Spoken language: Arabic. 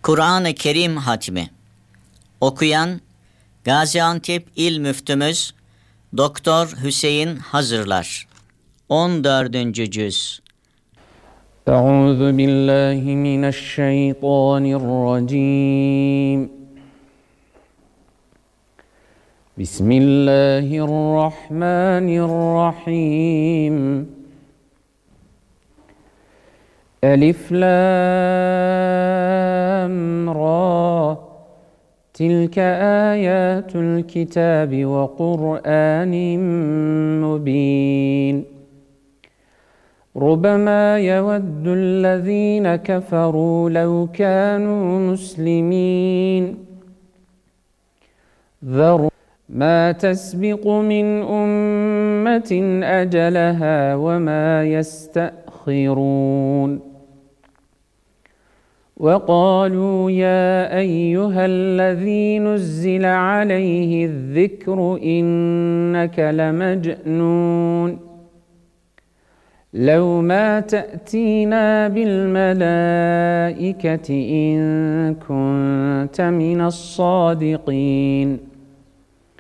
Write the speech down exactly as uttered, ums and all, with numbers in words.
Kur'an-ı Kerim Hatmi. Okuyan Gaziantep İl Müftümüz Doktor Hüseyin Hazırlar. on dördüncü cüz. Euzu billahi mineşşeytanirracim. Bismillahirrahmanirrahim. Elif lam ra. Tilke ayatul kitabi ve Kur'anin mubin. ربما يود الذين كفروا لو كانوا مسلمين ذروا ما تسبق من أمة أجلها وما يستأخرون وقالوا يا أيها الذي نزل عليه الذكر إنك لمجنون لو ما تأتينا بالملائكة إن كنت من الصادقين